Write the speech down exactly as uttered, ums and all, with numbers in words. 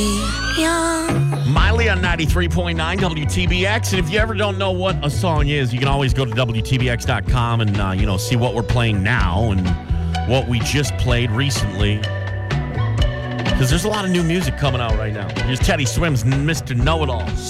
Miley on ninety-three point nine W T B X. And if you ever don't know what a song is, you can always go to W T B X dot com and, uh, you know, see what we're playing now and what we just played recently. Because there's a lot of new music coming out right now. Here's Teddy Swims, Mister Know-It-All.